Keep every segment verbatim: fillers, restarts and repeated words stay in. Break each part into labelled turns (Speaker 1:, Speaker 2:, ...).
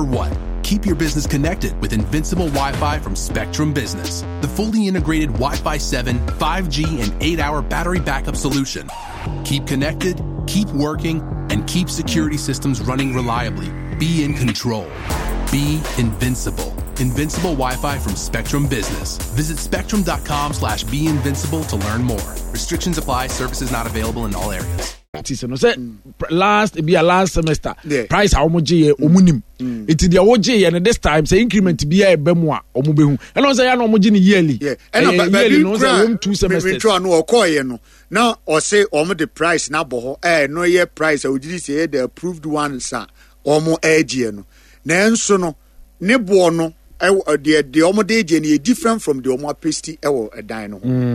Speaker 1: What? Keep your business connected with Invincible Wi-Fi from Spectrum Business, the fully integrated Wi-Fi seven, five G, and eight hour battery backup solution. Keep connected, keep working, and keep security systems running reliably. Be in control. Be invincible. Invincible Wi-Fi from Spectrum Business. Visit spectrum.com slash be invincible to learn more. Restrictions apply. Services not available in all areas.
Speaker 2: No say last be a last semester
Speaker 3: yeah.
Speaker 2: price how much ye omunim it the oje and this time say increment be a bemu a omubehu and on say ya no omuji ni yearly
Speaker 3: yeah and uh,
Speaker 2: yearly no say one two semesters
Speaker 3: me try no okoye no now or say omo the price na bo eh no year price ojiri say the approved one sa omo age no na enso no ne bo no the the omo de age ni different from the omo pesti e wo edan no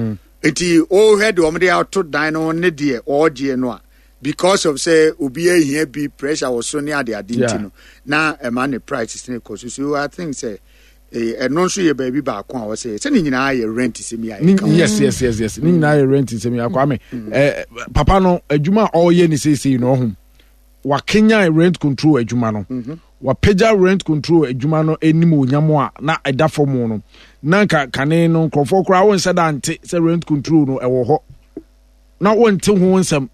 Speaker 3: enti o head omo de out to dan no ne de oje no a because of say obi here be pressure was so near the identity no na a man the price is ne cost so I think say eh no so ye baby ba ko a say say ni nyina ye rent se mi ayi
Speaker 2: yes yes yes yes ni nyina ye rent se mi akwa me eh papa no adwuma all ye ni say say no hom wa Kenya rent control adwuma no wa pega rent control adwuma no enim onyamo a na eda fom no na ka kane no krofo kra won say dante say rent control no e wo ho na won te ho nsam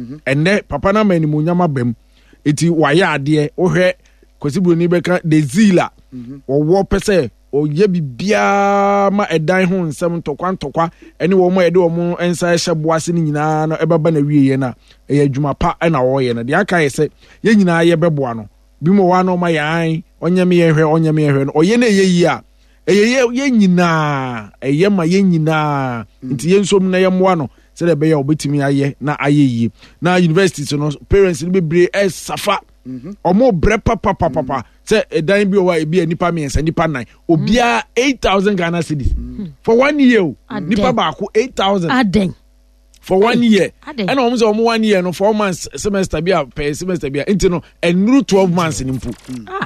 Speaker 2: ene papa na mani mu nyama bam eti waye ade o hwe kwasibro ni beka de zila wo wo pese o ye bibia ma edan ho nsem ntokwa ntokwa ene wo mo ede wo mo ensa hye boase ni nyina no ebeba na wieye na e adwuma pa na wo ye na de aka ye se ye nyina ye beboa no bi mo wa no ma yan onye me ye hwe onye me ye hwe no o ye na ye yi a e ye ye nyina e ye ma ye nyina nti ye nsom na ye moa no say the beya obetimi aye na aye yi na university so no parents ni bebre e safa omo bre papa papa papa say edan bi o wa e bi anipa me ensa nipa nine obia eight thousand Ghana cedis for one year nipa ba ko eight thousand
Speaker 4: aden
Speaker 2: for one year and omo say omo one year no four months semester bi a per semester bi a into no enuru twelve months ni mpu ah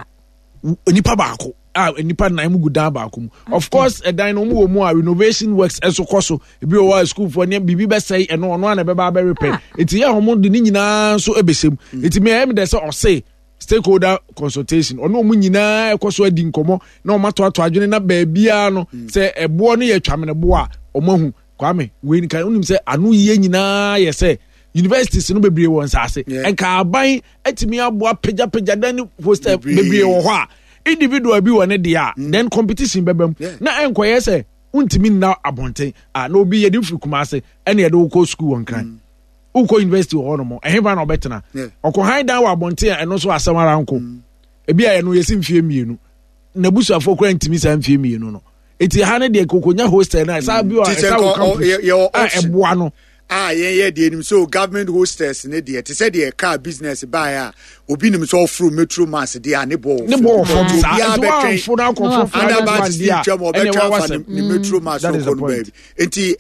Speaker 2: nipa ba ko ah nipa nine mu gudan ba ko of course edan no mu mu a renovation works eso koso e bi o wa school for ne bibi be say eno ono na be ba be repair eti ya homo de ni nyina so ebesem eti me em de say o say stakeholder consultation ono mu nyina ekoso adi nkomo na o mato ato adwene na ba bia no say ebo no ye twamene bo a o mahu kwame we ni kan unim say anu ye nyina ye say universities no bebre won sase enka aban etimi abo apagya pagya dan hostel bebre wo ho a individual bi won dia then competition bebam na enkoye say untimi na abonten ah na obi ye di fukumase ene ye do ko school won kan uko university ho no mo eheba na obetena okọ han dan wa abonten eno so asem ara nko ebi aye no yesi mfie mienu na busuafo kora ntimi sa mfie mienu no eti ha ne de kokonya hostel na sa bi wa sa wo campus eboa no
Speaker 3: ah yeah yeah the so government hostels ne de te say the car business buy a obi nim so through metro mass de ne bo
Speaker 2: ne bo from sa so for na confirm
Speaker 3: and about the term of the metro mass so go baby enti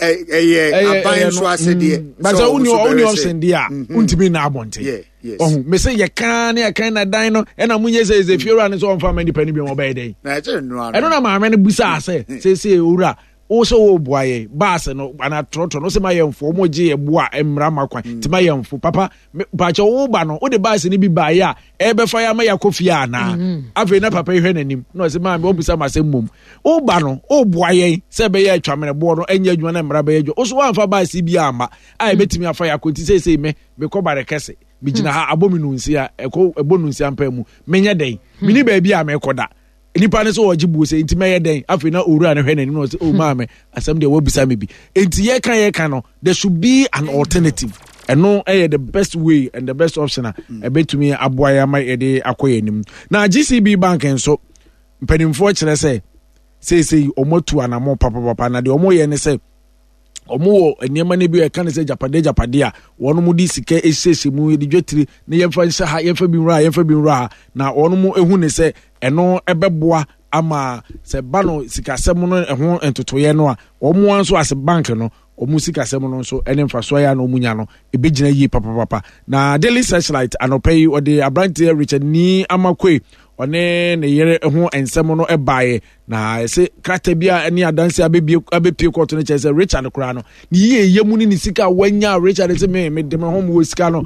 Speaker 3: eh aban so ase de
Speaker 2: but so uni uni option dia untimi na abonte
Speaker 3: yes
Speaker 2: oh me say ye kan na ye kan na dan no e na munye say ze fiora ne so on family pani bi mo bay den
Speaker 3: na je no
Speaker 2: e no na ma me ne busa ase say say owura also wo boaye bass no ana troto no se ma yemfo mo je ye boa emra makwan ti ma yemfo papa ba che wo ba no wo de bass ni bi ba ye a e be fa ya ma ya kofi ana afi na papa hwe nanim no se ma me obusa ma se mum wo ba no wo boaye se be ye atwamene bo no enya adwuma na emra be ye also wa fa bass bi ama a e betimi afa ya konti se se me be ko bare kese bi gina ha abominu nsi a e ko ebonu nsi ampa mu menye den mini ba bi a me koda nipa ne so ojibu se enti meye den afi na owura ne hwe na no se o maame asem de wobisa me bi enti ye kan ye kan no there should be an alternative and no eh the best way and the best option e betumi aboya ma e de akoye nim na G C B bank enso mpanimfo kire se se se omotu anamo papa papa na de omo ye ne se omo eniema ne bi e kan se japade japade a wono mu di sika esese mu de dwetire ne yemfa nsa ha yemfa bi nra yemfa bi nra na wono mu ehu ne se eno ebeboa ama se bano sikasem no eho entotoye no a omo anso as bank no omo sikasem no nso ene mfaso ya no omunya no ebegina yi papa papa na Daily Searchlight anopay ode Abrante Richard ni amakwe one ne yere ho ensem no ebae na se krata bia ne adanse abebie abepie court no chese Richard kura no ni ye yemu ni sika wanya Richard se me me de me ho mo sika no